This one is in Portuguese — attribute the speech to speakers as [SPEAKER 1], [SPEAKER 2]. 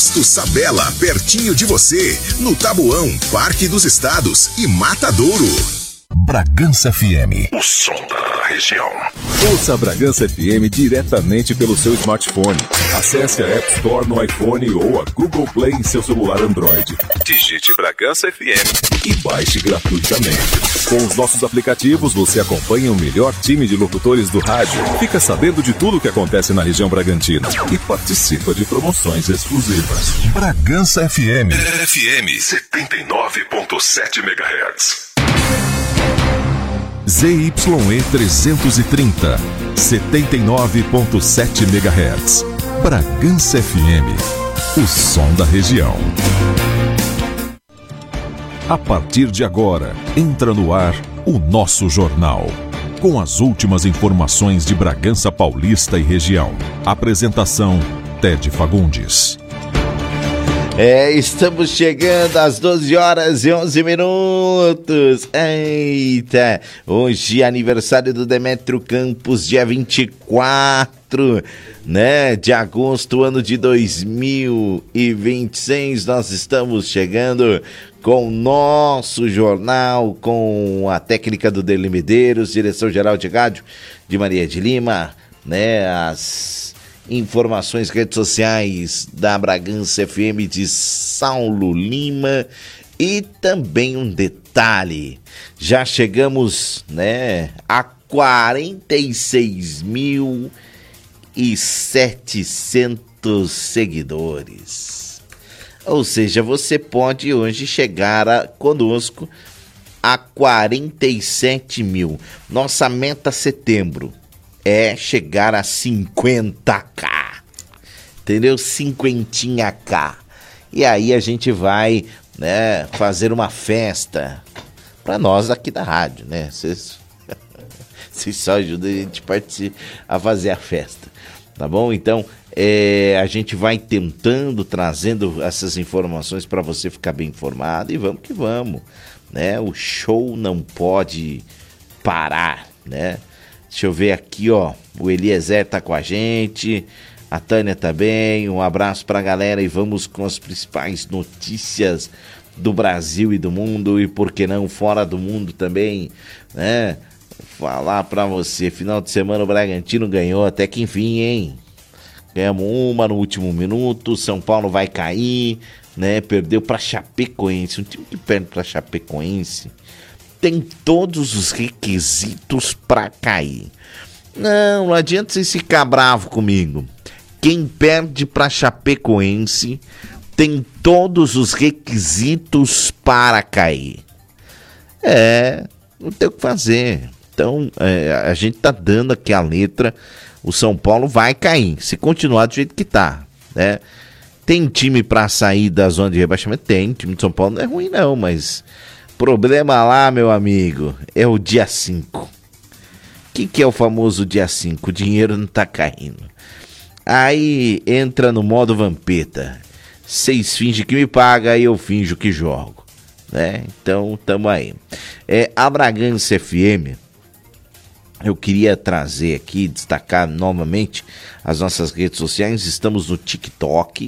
[SPEAKER 1] Posto Sabela, pertinho de você, no Tabuão, Parque dos Estados e Matadouro. Bragança FM, o som da região.
[SPEAKER 2] Ouça a Bragança FM diretamente pelo seu smartphone. Acesse a App Store no iPhone ou a Google Play em seu celular Android. Digite Bragança FM e baixe gratuitamente. Com os nossos aplicativos, você acompanha o melhor time de locutores do rádio, fica sabendo de tudo o que acontece na região bragantina e participa de promoções exclusivas.
[SPEAKER 1] Bragança FM. FM 79.7 MHz.
[SPEAKER 2] ZYE 330, 79.7 MHz. Bragança FM, o som da região. A partir de agora, entra no ar o nosso jornal. Com as últimas informações de Bragança Paulista e região. Apresentação, Ted Fagundes.
[SPEAKER 3] Estamos chegando às 12 horas e 11 minutos. Eita, hoje é aniversário do Demétrio Campos, dia 24, né, de agosto, ano de 2026. Nós estamos chegando com o nosso jornal, com a técnica do Deli Medeiros, direção-geral de rádio de Maria de Lima, né, as informações, redes sociais da Bragança FM de Saulo Lima. E também um detalhe, já chegamos, né, a 46.700 seguidores. Ou seja, você pode hoje chegar conosco a 47 mil. Nossa meta setembro é chegar a 50k, entendeu? 50k. E aí a gente vai, né, fazer uma festa para nós aqui da rádio, né? Vocês só ajudam a gente a fazer a festa, tá bom? Então, a gente vai tentando, trazendo essas informações para você ficar bem informado, e vamos que vamos, né? O show não pode parar, né? Deixa eu ver aqui, ó, o Eliezer tá com a gente, a Tânia também, um abraço pra galera e vamos com as principais notícias do Brasil e do mundo, e por que não fora do mundo também, né? Falar pra você, final de semana o Bragantino ganhou até que enfim, hein? Ganhamos uma no último minuto, São Paulo vai cair, né? Perdeu pra Chapecoense, um time que perde pra Chapecoense tem todos os requisitos para cair. Não adianta você ficar bravo comigo. Quem perde para Chapecoense tem todos os requisitos para cair. Não tem o que fazer. Então, a gente tá dando aqui a letra. O São Paulo vai cair, se continuar do jeito que tá, né? Tem time para sair da zona de rebaixamento? Tem. O time de São Paulo não é ruim não, mas problema lá, meu amigo, é o dia 5. O que é o famoso dia 5? O dinheiro não tá caindo. Aí entra no modo vampeta. Vocês fingem que me pagam e eu finjo que jogo, né? Então, tamo aí. A Bragança FM, eu queria trazer aqui, destacar novamente as nossas redes sociais. Estamos no TikTok,